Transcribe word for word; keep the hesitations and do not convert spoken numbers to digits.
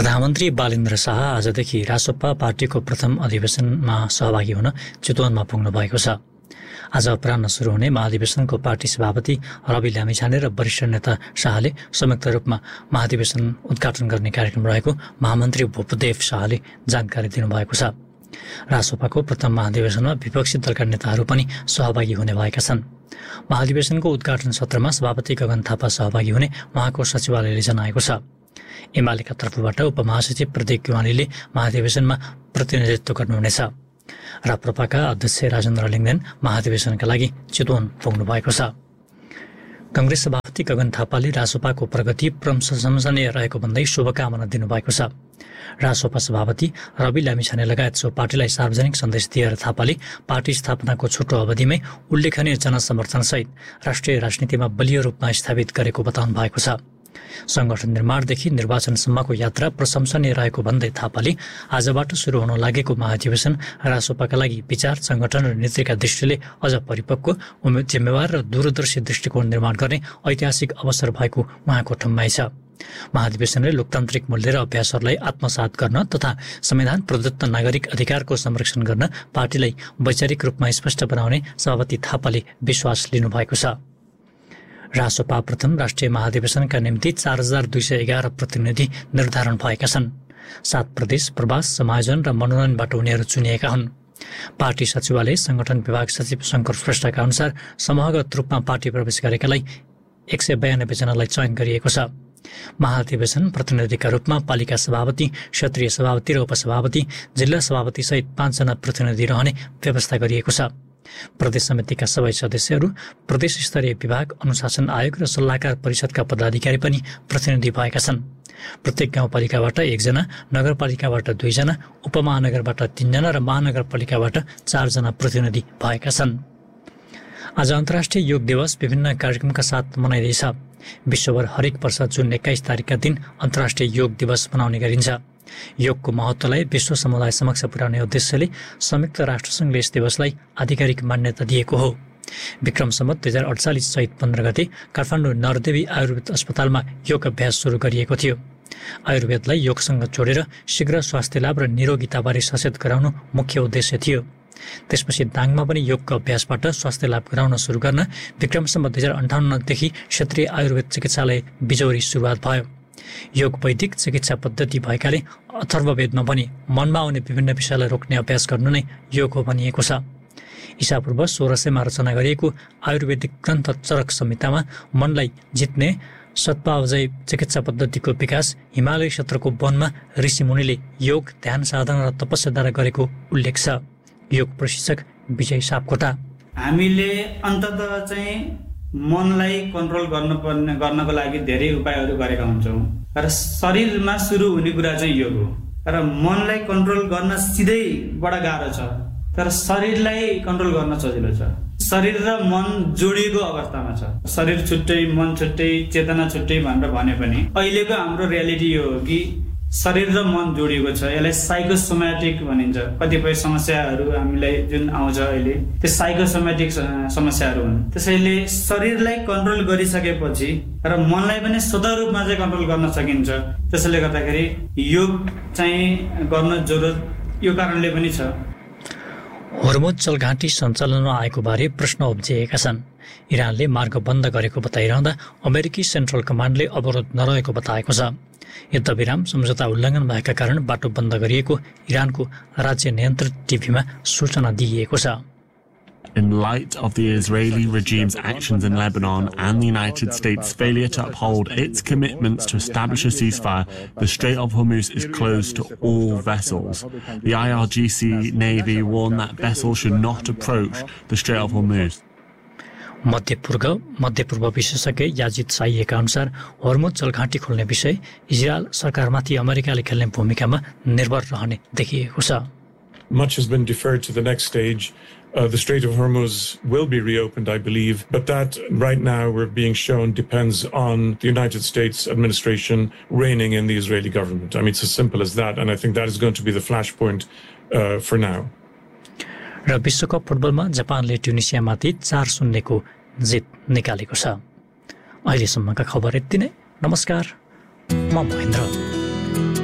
प्रधानमन्त्री बालेन्द्र शाह आजदेखि रासपा पार्टीको प्रथम अधिवेशनमा सहभागी हुन चितवनमा पुग्नु भएको छ। आज अपराह्न सुरु हुने महाधिवेशनको पार्टी सभापति रवि लामिछाने र वरिष्ठ नेता शाहले संयुक्त रूपमा महाधिवेशन उद्घाटन गर्ने कार्यक्रम रहेको महामन्त्री भूपदेव शाहले जानकारी दिनुभएको छ। रासपाको प्रथम महाधिवेशनमा विपक्षी दलका नेताहरू पनि सहभागी हुने भएका छन्। महाधिवेशनको उद्घाटन सत्रमा सभापति गगन थापा सहभागी हुने उहाँको सचिवालयले जनाएको छ। एमालेका तर्फबाट उपमहासचिव प्रदीप गेवालीले महाधिवेशनमा प्रतिनिधित्व गर्नुहुनेछ। राप्रपाका अध्यक्ष राजेन्द्र लिङ्गदेन महाधिवेशनका लागि चितवन पुग्नु भएको छ। कांग्रेस सभापति गगन थापाले रासपाको प्रगति प्रशंसनीय रहेको भन्दै शुभकामना दिनुभएको छ। रासपा सभापति रवि लामिछाने लगायत सो पार्टीलाई सार्वजनिक सन्देश दिएर थापाले पार्टी स्थापनाको छोटो अवधिमै उल्लेखनीय जनसमर्थनसहित राष्ट्रिय राजनीतिमा बलियो रूपमा स्थापित गरेको बताउनु भएको छ। संगठन निर्माणदेखि निर्वाचनसम्मको यात्रा प्रशंसनीय रहेको भन्दै थापाले आजबाट सुरु हुन लागेको महाधिवेशन रासपाका लागि विचार, संगठन र नीतिका दृष्टिले अझ परिपक्व, जिम्मेवार र दूरदर्शी दृष्टिकोण निर्माण गर्ने ऐतिहासिक अवसर भएको उहाँको ठम्माइ छ। महाधिवेशनले लोकतान्त्रिक मूल्य र अभ्यासहरूलाई आत्मसात गर्न तथा संविधान प्रदत्त नागरिक अधिकारको संरक्षण गर्न पार्टीलाई वैचारिक रूपमा स्पष्ट बनाउने सभापति थापाले विश्वास लिनुभएको छ। रासपा प्रथम राष्ट्रिय महाधिवेशनका निम्ति चार हजार दुई सय एघार प्रतिनिधि निर्धारण भएका छन्। सात प्रदेश, प्रवास, समायोजन र मनोनयनबाट उनीहरू चुनिएका हुन्। पार्टी सचिवालय संगठन विभाग सचिव शङ्कर श्रेष्ठका अनुसार समूहगत रूपमा पार्टी प्रवेश गरेकालाई एक सय बयानब्बे जनालाई चयन गरिएको छ। महाधिवेशन प्रतिनिधिका रूपमा पालिका सभापति, क्षेत्रीय सभापति र उपसभापति, जिल्ला सभापति सहित पाँचजना प्रतिनिधि रहने व्यवस्था गरिएको छ। प्रदेश समितिका सबै सदस्यहरू, प्रदेश स्तरीय विभाग, अनुशासन आयोग र सल्लाहकार परिषदका पदाधिकारी पनि प्रतिनिधि भएका छन्। प्रत्येक गाउँपालिकाबाट एकजना, नगरपालिकाबाट दुईजना, उपमहानगरबाट तीनजना र महानगरपालिकाबाट चारजना प्रतिनिधि भएका छन्। आज अन्तर्राष्ट्रिय योग दिवस विभिन्न कार्यक्रमका साथ मनाइँदैछ। विश्वभर हरेक वर्ष जुन एक्काइस तारिकका दिन अन्तर्राष्ट्रिय योग दिवस मनाउने गरिन्छ। योगको महत्त्वलाई विश्व समुदाय समक्ष पुर्याउने उद्देश्यले संयुक्त राष्ट्रसङ्घले यस दिवसलाई आधिकारिक मान्यता दिएको हो। विक्रम सम्वत दुई हजार अडचालिस चैत पन्ध्र गते काठमाडौँ नरदेवी आयुर्वेद अस्पतालमा योग अभ्यास सुरु गरिएको थियो। आयुर्वेदलाई योगसँग जोडेर शीघ्र स्वास्थ्य लाभ र निरोगिताबारे सचेत गराउनु मुख्य उद्देश्य थियो। त्यसपछि दाङमा पनि योगको अभ्यासबाट स्वास्थ्य लाभ गराउन सुरु गर्न विक्रम सम्वत दुई हजार अन्ठाउन्नदेखि क्षेत्रीय आयुर्वेद चिकित्सालय बिजौरी सुरुवात भयो। योग वैदिक चिकित्सा पद्धति भएकाले अथर्ववेदमा पनि मनमा आउने विभिन्न विषयलाई रोक्ने अभ्यास गर्नु नै योग हो भनिएको छ। ईसापूर्व सोह्र सयमा रचना गरिएको आयुर्वेदिक ग्रन्थ चरक संहितामा मनलाई जित्ने सद्भावजय चिकित्सा पद्धतिको विकास हिमालय क्षेत्रको वनमा ऋषिमुनिले योग, ध्यान साधना र तपस्याद्वारा गरेको उल्लेख छ। योग प्रशिक्षक विजय सापकोटा: हामीले अन्ततः चाहिँ मनलाई कन्ट्रोल गर्नुपर्ने गर्नको लागि धेरै उपायहरू गरेका हुन्छौँ र शरीरमा सुरु हुने कुरा चाहिँ योग हो। र मनलाई कन्ट्रोल गर्न सिधै बडा गाह्रो छ, तर शरीरलाई कन्ट्रोल गर्न सजिलो छ। शरीर र मन जोडिएको अवस्थामा छ। शरीर छुट्टै, मन छुट्टै, चेतना छुट्टै भनेर भने पनि अहिलेको हाम्रो रियालिटी यो हो कि शरीर र मन जोडिएको छ। यसलाई साइकोसोमेटिक भनिन्छ। कतिपय समस्याहरू हामीलाई जुन आउँछ अहिले त्यो साइकोसोमेटिक समस्याहरू हुन्। त्यसैले शरीरलाई कन्ट्रोल गरिसकेपछि र मनलाई पनि स्वतः रूपमा चाहिँ कन्ट्रोल गर्न सकिन्छ। त्यसैले गर्दाखेरि योग चाहिँ गर्न जरुरत यो कारणले पनि छ। हर्मुज जलघाटी सञ्चालनमा आएको बारे प्रश्न उब्जिएका छन्। इरानले मार्ग बन्द गरेको बताइरहँदा अमेरिकी सेन्ट्रल कमान्डले अवरोध नरहेको बताएको छ। युद्धविराम सम्झौता उल्लङ्घन भएका कारण बाटो बन्द गरिएको इरानको राज्य नियन्त्रित टिभीमा सूचना दिइएको छ। In light of the Israeli regime's actions in Lebanon and the United States' failure to uphold its commitments to establish a ceasefire, the Strait of Hormuz is closed to all vessels. The I R G C Navy warned that vessels should not approach the Strait of Hormuz. मध्यपूर्व मध्यपूर्व विशेषज्ञ याजिद साइएका अनुसार हर्मुज जलघाटी खोल्ने विषय Israel सरकारमाथि अमेरिकाले खेल्ने भूमिकामा निर्भर रहने देखिएको छ। Much has been deferred to the next stage. Uh, the Strait of Hormuz will be reopened, I believe, but that right now we're being shown depends on the United States administration reigning in the Israeli government. I mean, it's as simple as that, and I think that is going to be the flashpoint uh, for now. र विश्वकप फुटबलमा जापानले ट्युनिसियामाथि चार शून्यको जित निकालेको छ। अहिलेसम्मका खबर यति नै। नमस्कार, म महेन्द्र।